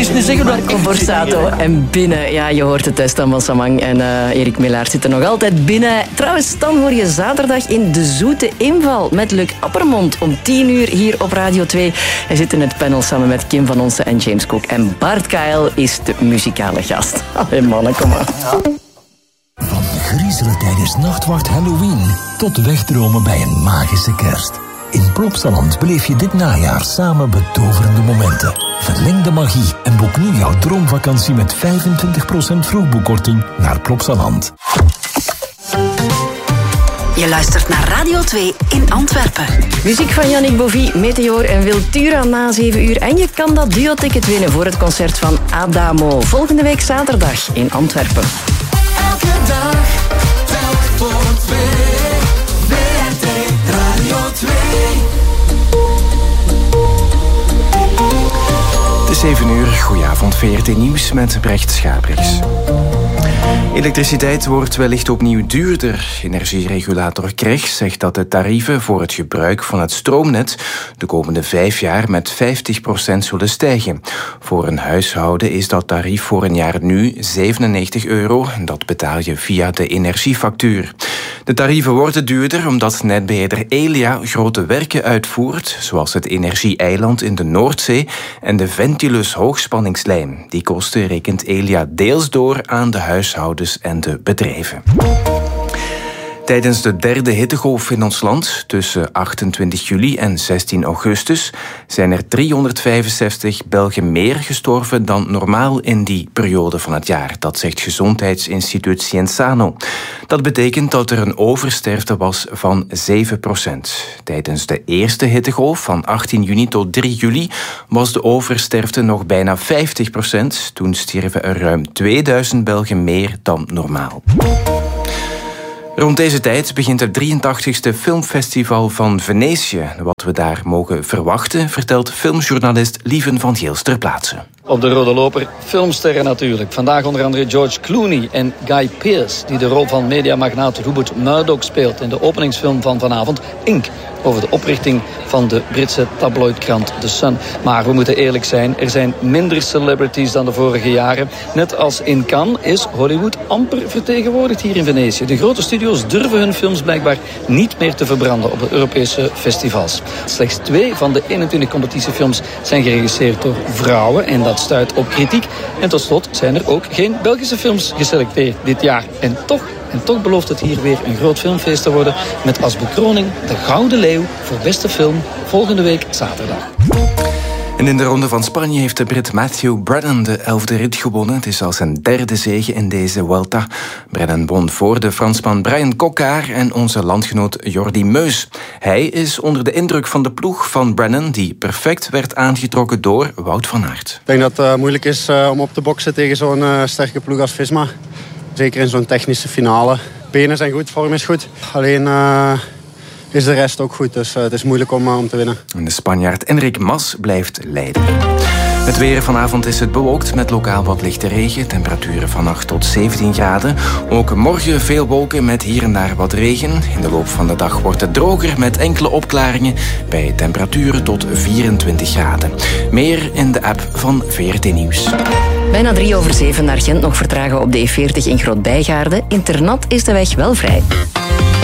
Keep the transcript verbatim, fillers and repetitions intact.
eens niet zeggen waar Con Borsato. En binnen, ja, je hoort het, Stan van Samang en uh, Erik Millaert zitten nog altijd binnen. Trouwens, dan hoor je zaterdag in De Zoete Inval met Luc Appermond om tien uur hier op Radio twee. Hij zit in het panel samen met Kim van Onsen en James Cook. En Bart Kael is de muzikale gast. Allee mannen, kom maar. Van griezelen tijdens Nachtwacht Halloween tot wegdromen bij een magische kerst. In Plopsaland beleef je dit najaar samen betoverende momenten. Verleng de magie en boek nu jouw droomvakantie met vijfentwintig procent vroegboekkorting naar Plopsaland. Je luistert naar Radio twee in Antwerpen. Muziek van Yannick Bovie, Meteor en Wiltura na zeven uur. En je kan dat duo-ticket winnen voor het concert van Adamo. Volgende week zaterdag in Antwerpen. Elke dag, telk voor twee. V R T Radio twee. Het is zeven uur, goedenavond, V R T Nieuws met Brecht Schabriks. Elektriciteit wordt wellicht opnieuw duurder. Energieregulator K R E G zegt dat de tarieven voor het gebruik van het stroomnet de komende vijf jaar met vijftig procent zullen stijgen. Voor een huishouden is dat tarief voor een jaar nu zevenennegentig euro. Dat betaal je via de energiefactuur. De tarieven worden duurder omdat netbeheerder Elia grote werken uitvoert, zoals het Energie-eiland in de Noordzee en de Ventilus hoogspanningslijn. Die kosten rekent Elia deels door aan de huishoudens en de bedrijven. Tijdens de derde hittegolf in ons land, tussen achtentwintig juli en zestien augustus, zijn er driehonderdvijfenzestig Belgen meer gestorven dan normaal in die periode van het jaar. Dat zegt Gezondheidsinstituut Cienzano. Dat betekent dat er een oversterfte was van zeven procent. Tijdens de eerste hittegolf van achttien juni tot drie juli was de oversterfte nog bijna vijftig procent. Toen stierven er ruim tweeduizend Belgen meer dan normaal. Rond deze tijd begint het drieëntachtigste filmfestival van Venetië. Wat we daar mogen verwachten, vertelt filmjournalist Lieven van Geels ter plaatse. Op de rode loper filmsterren natuurlijk. Vandaag onder andere George Clooney en Guy Pearce, die de rol van mediamagnaat Rupert Murdoch speelt in de openingsfilm van vanavond, Ink, over de oprichting van de Britse tabloidkrant The Sun. Maar we moeten eerlijk zijn, er zijn minder celebrities dan de vorige jaren. Net als in Cannes is Hollywood amper vertegenwoordigd hier in Venetië. De grote studio's durven hun films blijkbaar niet meer te verbranden op de Europese festivals. Slechts twee van de eenentwintig competitiefilms zijn geregisseerd door vrouwen en dat stuit op kritiek. En tot slot zijn er ook geen Belgische films geselecteerd dit jaar. En toch, en toch belooft het hier weer een groot filmfeest te worden met als bekroning de Gouden Leeuw voor beste film volgende week zaterdag. En in de ronde van Spanje heeft de Brit Matthew Brennan de elfde rit gewonnen. Het is al zijn derde zege in deze Vuelta. Brennan won voor de Fransman Brian Coquard en onze landgenoot Jordi Meus. Hij is onder de indruk van de ploeg van Brennan, die perfect werd aangetrokken door Wout van Aert. Ik denk dat het uh, moeilijk is uh, om op te boksen tegen zo'n uh, sterke ploeg als Visma. Zeker in zo'n technische finale. Benen zijn goed, vorm is goed. Alleen Uh... is de rest ook goed, dus uh, het is moeilijk om, uh, om te winnen. En de Spanjaard Enric Mas blijft leiden. Het weer vanavond is het bewolkt met lokaal wat lichte regen. Temperaturen van acht tot zeventien graden. Ook morgen veel wolken met hier en daar wat regen. In de loop van de dag wordt het droger met enkele opklaringen bij temperaturen tot vierentwintig graden. Meer in de app van V R T Nieuws. Bijna drie over zeven naar Gent nog vertragen op de E veertig in Groot-Bijgaarden. In Ternat is de weg wel vrij.